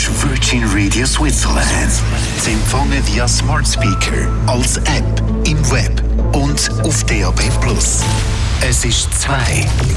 ist Virgin Radio Switzerland. Zu empfangen via Smart Speaker, als App, im Web und auf DAB+. Es ist 2.